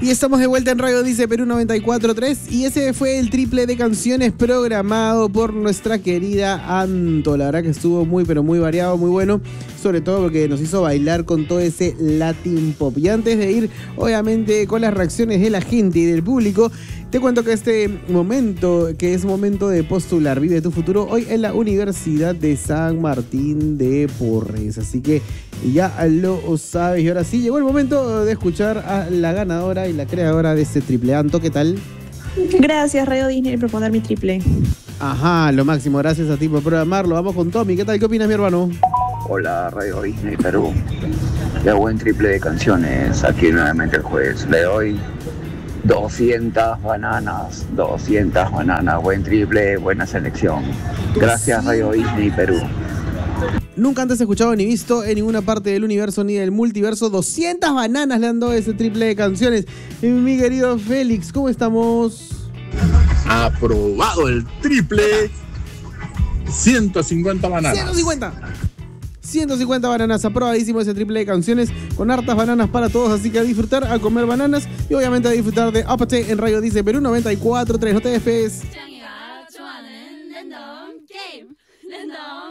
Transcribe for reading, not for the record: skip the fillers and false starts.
Y estamos de vuelta en Radio Dice Perú 94.3 y ese fue el triple de canciones programado por nuestra querida Anto. La verdad que estuvo muy pero muy variado, muy bueno, sobre todo porque nos hizo bailar con todo ese Latin Pop. Y antes de ir obviamente con las reacciones de la gente y del público, te cuento que este momento, que es momento de postular Vive tu Futuro, hoy en la Universidad de San Martín de Porres. Así que ya lo sabes. Y ahora sí, llegó el momento de escuchar a la ganadora y la creadora de este triple. Anto, ¿qué tal? Gracias, Radio Disney, por poner mi triple. Ajá, lo máximo. Gracias a ti por programarlo. Vamos con Tommy. ¿Qué tal? ¿Qué opinas, mi hermano? Hola, Radio Disney Perú. Ya buen triple de canciones aquí nuevamente el jueves. Le doy 200 bananas. Buen triple, buena selección. Gracias, Radio Disney Perú. Nunca antes he escuchado ni visto en ninguna parte del universo ni del multiverso. 200 bananas le han dado ese triple de canciones. Mi querido Félix, ¿cómo estamos? Aprobado el triple. 150 bananas. 150 bananas, aprobadísimo ese triple de canciones con hartas bananas para todos, así que a disfrutar, a comer bananas y obviamente a disfrutar de Apate en Radio Dice Perú 94.3. No te despegues.